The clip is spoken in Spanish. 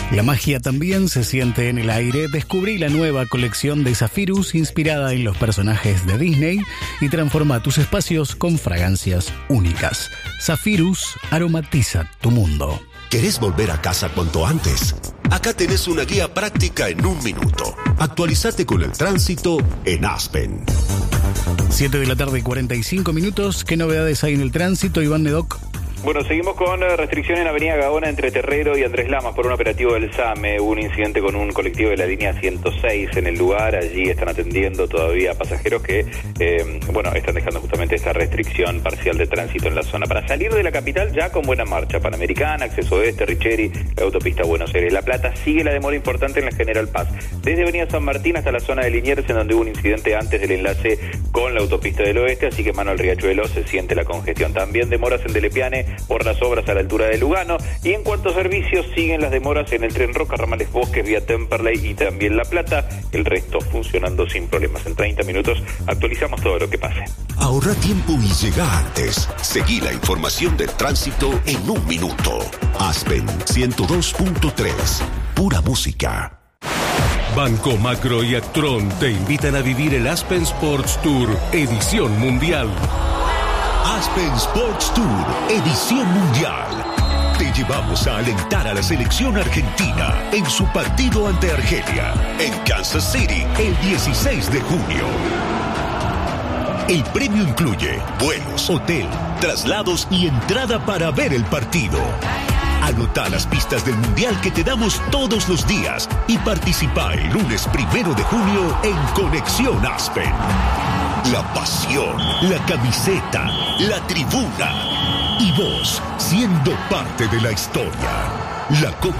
La magia también se siente en el aire. Descubrí la nueva colección de Zephyrus inspirada en los personajes de Disney y transforma tus espacios con fragancias únicas. Zephyrus aromatiza tu mundo. ¿Querés volver a casa cuanto antes? Acá tenés una guía práctica en 1 minuto. Actualizate con el tránsito en Aspen. 7:45 PM. ¿Qué novedades hay en el tránsito, Iván Nedoc? Bueno, seguimos con restricción en Avenida Gaona entre Terrero y Andrés Lamas por un operativo del SAME. Hubo un incidente con un colectivo de la línea 106 en el lugar. Allí están atendiendo todavía pasajeros que, están dejando justamente esta restricción parcial de tránsito en la zona. Para salir de la capital ya con buena marcha. Panamericana, Acceso Oeste, Richeri, la autopista Buenos Aires. La Plata sigue la demora importante en la General Paz. Desde Avenida San Martín hasta la zona de Liniers, en donde hubo un incidente antes del enlace con la autopista del Oeste. Así que mano al Riachuelo se siente la congestión. También demoras en Delepiane por las obras a la altura de Lugano. Y en cuanto a servicios, siguen las demoras en el tren Roca, Ramales Bosques, vía Temperley y también La Plata. El resto funcionando sin problemas. En 30 minutos actualizamos todo lo que pase. Ahorra tiempo y llega antes. Seguí la información del tránsito en 1 minuto. Aspen 102.3. Pura música. Banco Macro y Actron te invitan a vivir el Aspen Sports Tour Edición Mundial. Aspen Sports Tour Edición Mundial. Te llevamos a alentar a la selección argentina en su partido ante Argelia en Kansas City el 16 de junio. El premio incluye vuelos, hotel, traslados y entrada para ver el partido. Anota las pistas del Mundial que te damos todos los días y participa el lunes 1 de junio en Conexión Aspen. La pasión, la camiseta, la tribuna y vos siendo parte de la historia. La